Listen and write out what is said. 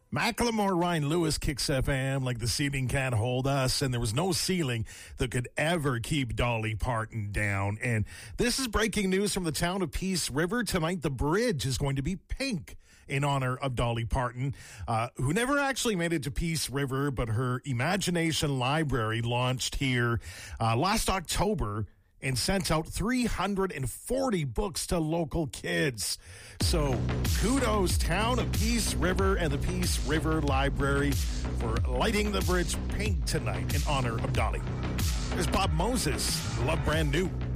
Macklemore, Ryan Lewis, Kicks FM, like the ceiling can't hold us, and there was no ceiling that could ever keep Dolly Parton down. And this is breaking news from the town of Peace River. Tonight, the bridge is going to be pink in honor of Dolly Parton, who never actually made it to Peace River, but her Imagination Library launched here last October and sent out 340 books to local kids. So kudos, town of Peace River and the Peace River Library for lighting the bridge pink tonight in honor of Dolly. There's Bob Moses, Love Brand New.